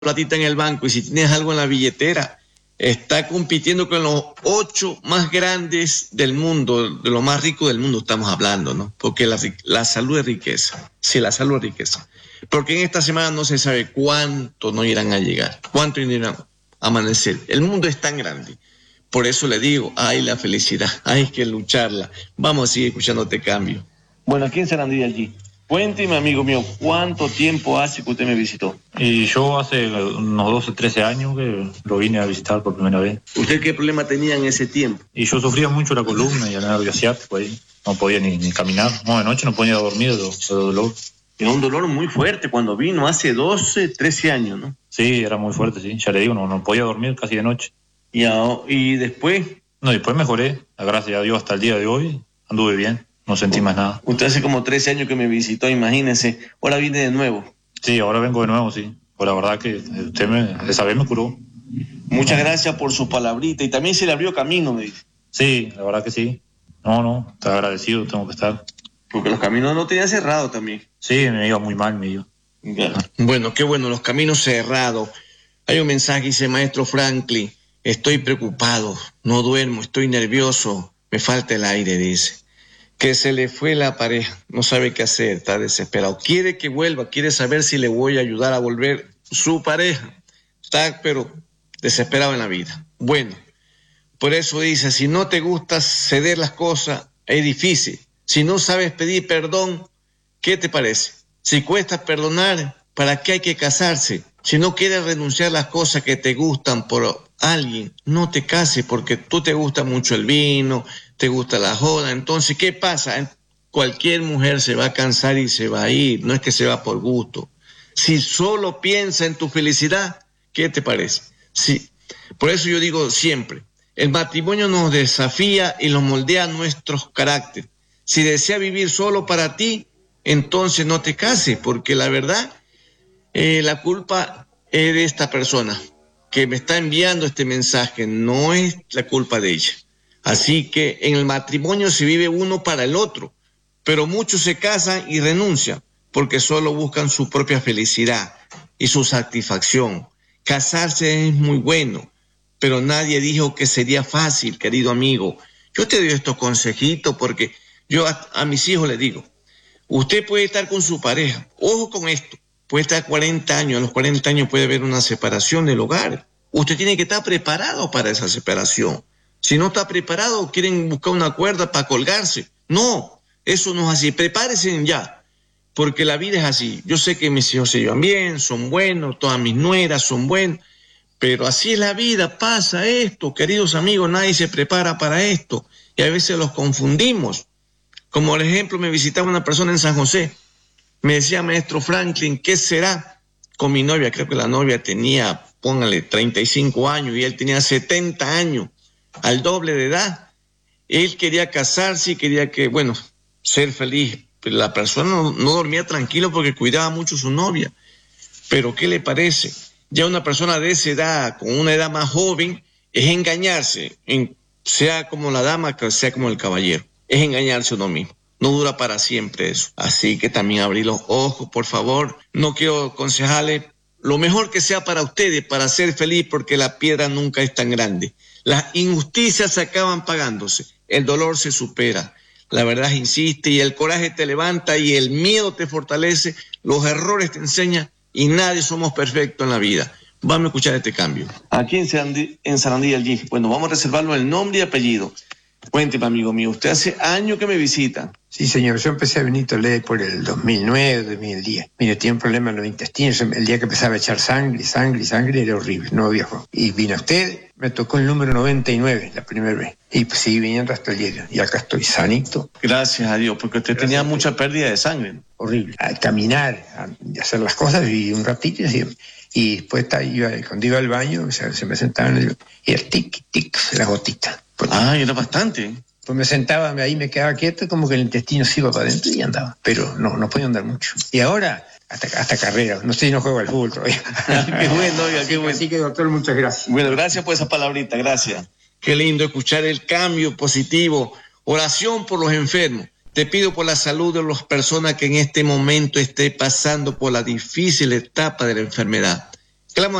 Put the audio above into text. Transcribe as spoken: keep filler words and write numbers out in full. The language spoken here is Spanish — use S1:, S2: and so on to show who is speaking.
S1: platita en el banco y si tienes algo en la billetera, está compitiendo con los ocho más grandes del mundo, de los más ricos del mundo estamos hablando, ¿no? Porque la, la salud es riqueza. Sí, la salud es riqueza. Porque en esta semana no se sabe cuánto no irán a llegar, cuánto irán a amanecer. El mundo es tan grande. Por eso le digo, hay la felicidad, hay que lucharla. Vamos a seguir escuchándote Cambio. Bueno, aquí en Sarandí allí. Cuénteme, amigo mío, ¿cuánto tiempo hace que usted me visitó?
S2: Y yo hace unos doce, trece años que lo vine a visitar por primera vez.
S1: ¿Usted qué problema tenía en ese tiempo?
S2: Y yo sufría mucho la columna y el nervio ciático ahí. No podía ni, ni caminar. No, de noche no podía dormir de, de dolor.
S1: Era un dolor muy fuerte cuando vino hace doce, trece años, ¿no?
S2: Sí, era muy fuerte, sí. Ya le digo, no, no podía dormir casi de noche.
S1: ¿Y, a, y después?
S2: No, después mejoré. Gracias a Dios hasta el día de hoy anduve bien. No sentí más nada.
S1: Usted hace como trece años que me visitó, imagínese. Ahora viene de nuevo.
S2: Sí, ahora vengo de nuevo, sí. Pues la verdad que usted me, esa vez me curó.
S1: Muchas gracias por su palabrita. Y también se le abrió camino, me dice.
S2: Sí, la verdad que sí. No, no, estoy agradecido, tengo que estar.
S1: Porque los caminos no tenía cerrado también.
S2: Sí, me iba muy mal, me iba.
S1: Ya. Bueno, qué bueno, los caminos cerrados. Hay un mensaje, dice Maestro Franklin. Estoy preocupado, no duermo, estoy nervioso, me falta el aire, dice. Que se le fue la pareja, no sabe qué hacer, está desesperado. Quiere que vuelva, quiere saber si le voy a ayudar a volver su pareja. Está, pero desesperado en la vida. Bueno, por eso dice, si no te gusta ceder las cosas, es difícil. Si no sabes pedir perdón, ¿qué te parece? Si cuesta perdonar, ¿para qué hay que casarse? Si no quieres renunciar a las cosas que te gustan por alguien, no te cases porque tú te gusta mucho el vino, te gusta la joda. Entonces, ¿qué pasa? Cualquier mujer se va a cansar y se va a ir, no es que se va por gusto. Si solo piensa en tu felicidad, ¿qué te parece? Sí. Por eso yo digo siempre, el matrimonio nos desafía y nos moldea nuestros caracteres. Si desea vivir solo para ti, entonces no te cases, porque la verdad, eh, la culpa es de esta persona que me está enviando este mensaje, no es la culpa de ella. Así que en el matrimonio se vive uno para el otro, pero muchos se casan y renuncian porque solo buscan su propia felicidad y su satisfacción. Casarse es muy bueno, pero nadie dijo que sería fácil, querido amigo. Yo te doy estos consejitos porque yo a, a mis hijos les digo, usted puede estar con su pareja, ojo con esto, puede estar cuarenta años, a los cuarenta años puede haber una separación del hogar. Usted tiene que estar preparado para esa separación. Si no está preparado, quieren buscar una cuerda para colgarse. No, eso no es así. Prepárense ya, porque la vida es así. Yo sé que mis hijos se llevan bien, son buenos, todas mis nueras son buenas, pero así es la vida, pasa esto, queridos amigos, nadie se prepara para esto y a veces los confundimos. Como por ejemplo, me visitaba una persona en San José, me decía, Maestro Franklin, ¿qué será con mi novia? Creo que la novia tenía, póngale, treinta y cinco años y él tenía setenta años. Al doble de edad, él quería casarse y quería que, bueno, ser feliz, pero la persona no, no dormía tranquilo porque cuidaba mucho a su novia. Pero ¿qué le parece? Ya una persona de esa edad, con una edad más joven, es engañarse, en, sea como la dama, sea como el caballero, es engañarse uno mismo. No dura para siempre eso. Así que también abrí los ojos, por favor. No quiero aconsejarle lo mejor que sea para ustedes, para ser feliz, porque la piedra nunca es tan grande. Las injusticias se acaban pagándose, el dolor se supera, la verdad insiste y el coraje te levanta y el miedo te fortalece, los errores te enseñan y nadie somos perfectos en la vida. Vamos a escuchar este cambio. Aquí en Sarandí, en Sarandí allí, bueno, vamos a reservarlo el nombre y apellido. Cuénteme, amigo mío, usted hace años que me visita.
S3: Sí, señor, yo empecé a venir a Toledo por el dos mil nueve, dos mil diez. Mire, tenía un problema en los intestinos, el día que empezaba a echar sangre, sangre, sangre, era horrible, no viajó. Y vino usted, me tocó el número noventa y nueve la primera vez. Y pues seguí viniendo hasta el día. Y acá estoy sanito.
S1: Gracias a Dios, porque usted
S3: Gracias
S1: tenía mucha pérdida de sangre.
S3: Horrible. A caminar, a hacer las cosas, y un ratito y así. Y después iba, cuando iba al baño, o sea, se me sentaban y el tic, tic, la gotita.
S1: Ah, era bastante.
S3: Pues me sentaba ahí, me quedaba quieto, como que el intestino se iba para adentro y andaba. Pero no, no podía andar mucho. Y ahora, hasta, hasta carrera. No sé si no juego al fútbol todavía.
S1: Qué bueno, oiga, qué bueno.
S3: Así que, doctor, muchas gracias.
S1: Bueno, gracias por esa palabrita, gracias. Qué lindo escuchar el cambio positivo. Oración por los enfermos. Te pido por la salud de las personas que en este momento esté pasando por la difícil etapa de la enfermedad. Clamo